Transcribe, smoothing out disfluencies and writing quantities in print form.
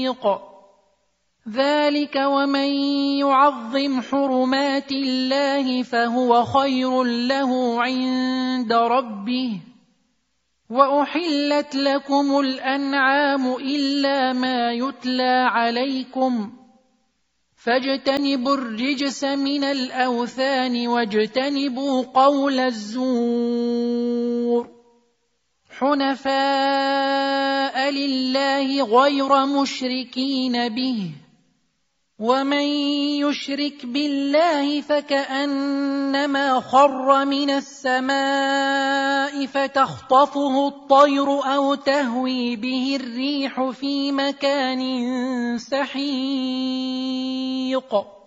صديق. ذلك ومن يعظم حرمات الله فهو خير له عند ربه. وأحلت لكم الأنعام إلا ما يتلى عليكم فاجتنبوا الرجس من الأوثان واجتنبوا قول الزور حنفاء لله غير مشركين به. ومن يشرك بالله فكأنما خر من السماء فتخطفه الطير أو تهوي به الريح في مكان سحيق.